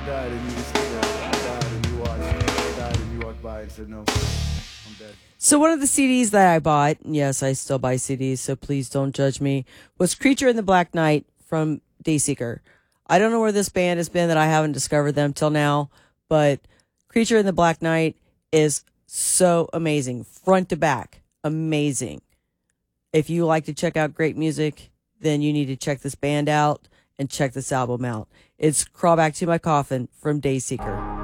died and you were still there. I died and you watched. I died and you walked by and said no. I'm dead. So one of the CDs that I bought, yes, I still buy CDs, so please don't judge me, was Creature in the Black Night from Dayseeker. I don't know where this band has been that I haven't discovered them till now, but Creature in the Black Night is so amazing. Front to back, amazing. If you like to check out great music, then you need to check this band out and check this album out. It's Crawl Back to My Coffin from Dayseeker.